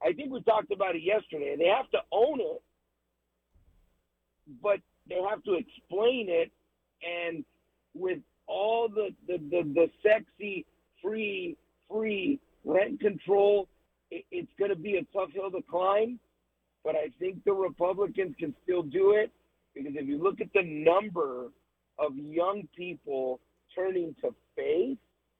I think we talked about it yesterday. They have to own it, but they have to explain it. And with all the sexy free rent control, it's going to be a tough hill to climb. But I think the Republicans can still do it, because if you look at the number of young people turning to faith,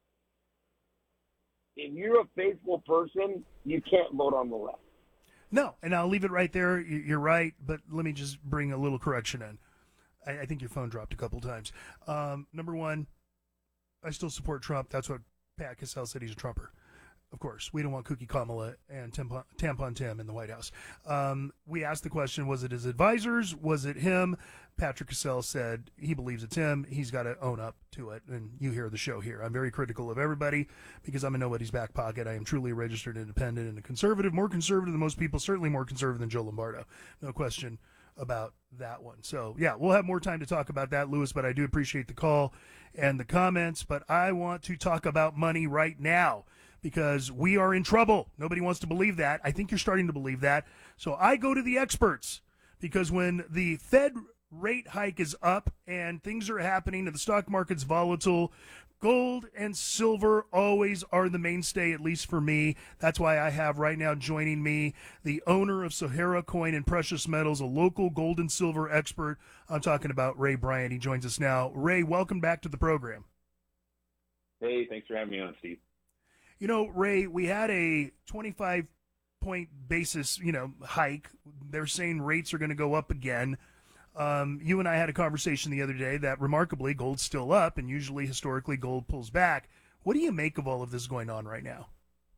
if you're a faithful person, you can't vote on the left. No, and I'll leave it right there. You're right, but let me just bring a little correction in. I think your phone dropped a couple times. Number one, I still support Trump. That's what Pat Cassell said. He's a Trumper. Of course, we don't want Cookie Kamala and Tampon Tim in the White House. We asked the question, was it his advisors? Was it him? Patrick Cassell said he believes it's him. He's got to own up to it, and you hear the show here. I'm very critical of everybody because I'm in nobody's back pocket. I am truly a registered independent and a conservative, more conservative than most people, certainly more conservative than Joe Lombardo. No question about that one. So, yeah, we'll have more time to talk about that, Louis, but I do appreciate the call and the comments. But I want to talk about money right now, because we are in trouble. Nobody wants to believe that. I think you're starting to believe that. So I go to the experts, because when the Fed rate hike is up and things are happening and the stock market's volatile, gold and silver always are the mainstay, at least for me. That's why I have right now joining me the owner of Sahara Coin and Precious Metals, a local gold and silver expert. I'm talking about Ray Bryant. He joins us now. Ray, welcome back to the program. Hey, thanks for having me on, Steve. You know, Ray, we had a 25-point basis, hike. They're saying rates are going to go up again. You and I had a conversation the other day that remarkably gold's still up, and usually historically gold pulls back. What do you make of all of this going on right now?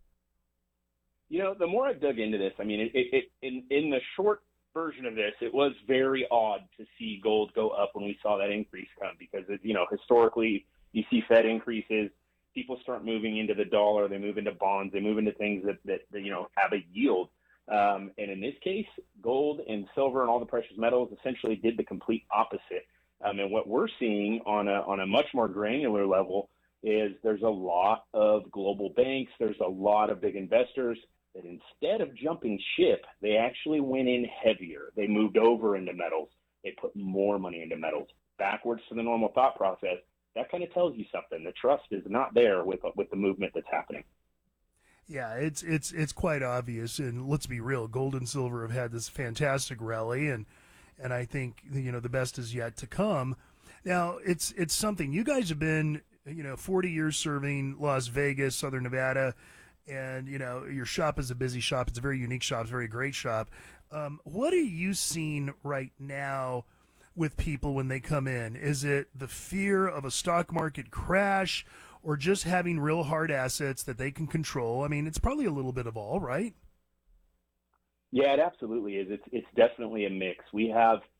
The more I've dug into this, I mean, in the short version of this, it was very odd to see gold go up when we saw that increase come, because, historically you see Fed increases, people start moving into the dollar, they move into bonds, they move into things that have a yield. And in this case, gold and silver and all the precious metals essentially did the complete opposite. And what we're seeing on a much more granular level is there's a lot of global banks, there's a lot of big investors that instead of jumping ship, they actually went in heavier. They moved over into metals. They put more money into metals, backwards to the normal thought process. That kind of tells you something. The trust is not there with the movement that's happening. Yeah, it's quite obvious, and let's be real. Gold and silver have had this fantastic rally, and I think the best is yet to come. Now, it's something you guys have been 40 years serving Las Vegas, Southern Nevada, and your shop is a busy shop. It's a very unique shop. It's a very great shop. What are you seeing right now with people when they come in? Is it the fear of a stock market crash, or just having real hard assets that they can control? I mean, it's probably a little bit of all, right? Yeah, it absolutely is. It's definitely a mix. We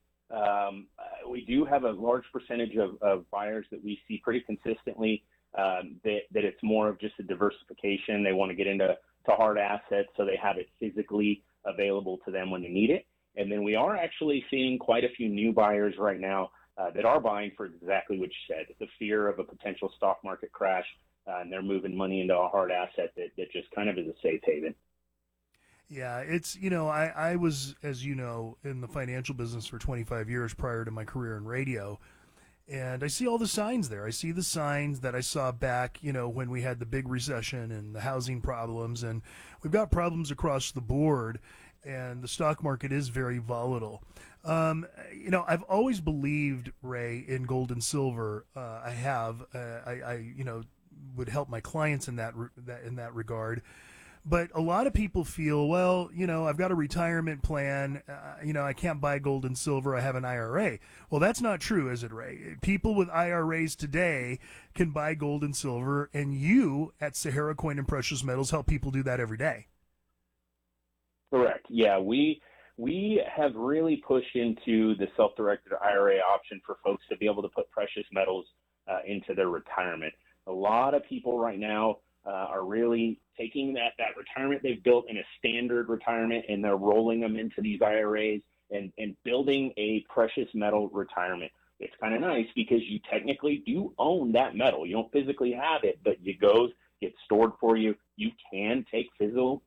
do have a large percentage of buyers that we see pretty consistently, that it's more of just a diversification. They want to get into hard assets so they have it physically available to them when they need it. And then we are actually seeing quite a few new buyers right now that are buying for exactly what you said, the fear of a potential stock market crash, and they're moving money into a hard asset that just kind of is a safe haven. Yeah, it's, I was, as you know, in the financial business for 25 years prior to my career in radio, and I see all the signs there. I see the signs that I saw back, when we had the big recession and the housing problems, and we've got problems across the board, and the stock market is very volatile. I've always believed, Ray, in gold and silver. I have. I would help my clients in that regard. But a lot of people feel, well, I've got a retirement plan. I can't buy gold and silver. I have an IRA. Well, that's not true, is it, Ray? People with IRAs today can buy gold and silver, and you at Sahara Coin and Precious Metals help people do that every day. Correct. Yeah, we have really pushed into the self-directed IRA option for folks to be able to put precious metals into their retirement. A lot of people right now are really taking that retirement they've built in a standard retirement, and they're rolling them into these IRAs and building a precious metal retirement. It's kind of nice because you technically do own that metal. You don't physically have it, but it gets stored for you. You can take physical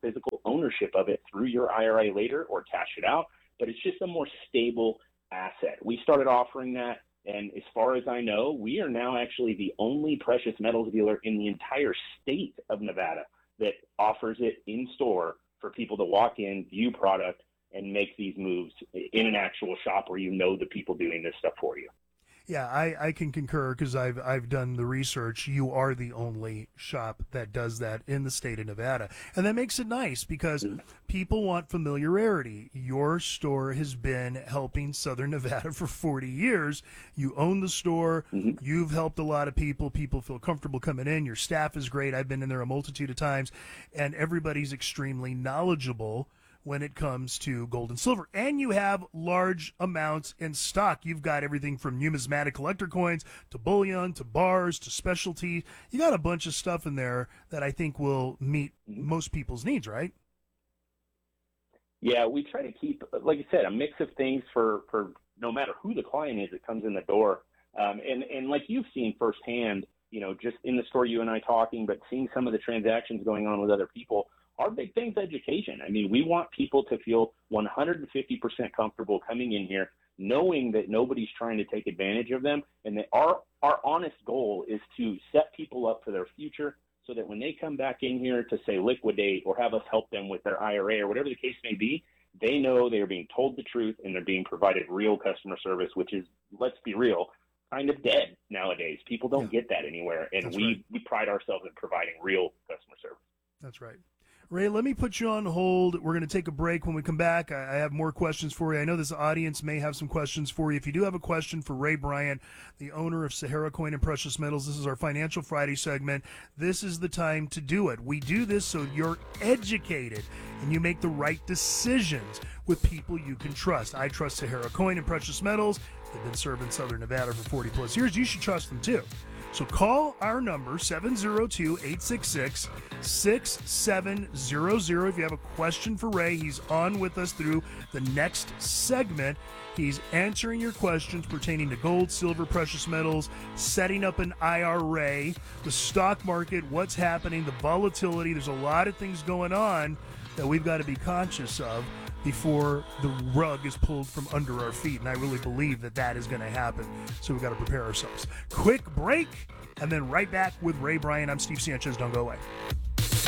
ownership of it through your IRA later or cash it out, but it's just a more stable asset. We started offering that, and as far as I know, we are now actually the only precious metals dealer in the entire state of Nevada that offers it in store for people to walk in, view product, and make these moves in an actual shop where you know the people doing this stuff for you. Yeah, I can concur because I've done the research. You are the only shop that does that in the state of Nevada. And that makes it nice because people want familiarity. Your store has been helping Southern Nevada for 40 years. You own the store. You've helped a lot of people. People feel comfortable coming in. Your staff is great. I've been in there a multitude of times. And everybody's extremely knowledgeable when it comes to gold and silver. And you have large amounts in stock. You've got everything from numismatic collector coins to bullion to bars to specialty. You got a bunch of stuff in there that I think will meet most people's needs, right? Yeah, we try to keep, like I said, a mix of things for no matter who the client is that comes in the door. And like you've seen firsthand, you know, just in the store, you and I talking, but seeing some of the transactions going on with other people, our big thing is education. I mean, we want people to feel 150% comfortable coming in here, knowing that nobody's trying to take advantage of them, and that our honest goal is to set people up for their future so that when they come back in here to, say, liquidate or have us help them with their IRA or whatever the case may be, they know they are being told the truth and they're being provided real customer service, which is, let's be real, kind of dead nowadays. People don't get that anywhere, and we pride ourselves in providing real customer service. That's right. Ray, let me put you on hold. We're going to take a break. When we come back, I have more questions for you. I know this audience may have some questions for you. If you do have a question for Ray Bryant, the owner of Sahara Coin and Precious Metals, this is our Financial Friday segment. This is the time to do it. We do this so you're educated and you make the right decisions with people you can trust. I trust Sahara Coin and Precious Metals. They've been serving Southern Nevada for 40 plus years. You should trust them too. So call our number, 702-866-6700. If you have a question for Ray, he's on with us through the next segment. He's answering your questions pertaining to gold, silver, precious metals, setting up an IRA, the stock market, what's happening, the volatility. There's a lot of things going on that we've got to be conscious of before the rug is pulled from under our feet. And I really believe that that is going to happen. So we've got to prepare ourselves. Quick break, and then right back with Ray Bryant. I'm Steve Sanchez. Don't go away.